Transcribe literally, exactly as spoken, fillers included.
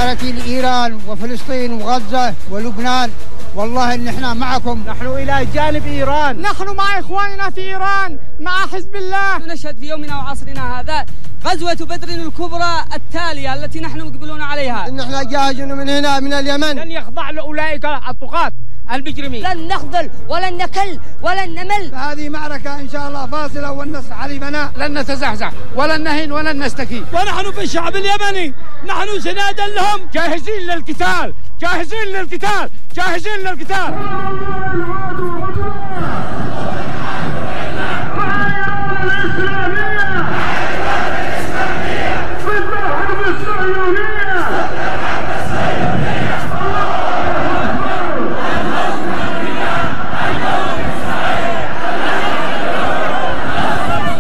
زيارتي لإيران وفلسطين وغزة ولبنان، والله إن إحنا معكم، نحن إلى جانب إيران، نحن مع إخواننا في إيران، مع حزب الله. نشهد في يومنا وعصرنا هذا غزوة بدر الكبرى التالية التي نحن مقبلون عليها. إن إحنا جاهزون من هنا من اليمن، لن يخضع لأولئك الطغاة المجرمين، لن نخذل ولن نكل ولن نمل. هذه معركة إن شاء الله فاصلة والنصر حليفنا، لن نتزعزع ولن نهن ولن نستكين، ونحن في الشعب اليمني نحن سنادا لهم، جاهزين للقتال، جاهزين للقتال، جاهزين للقتال.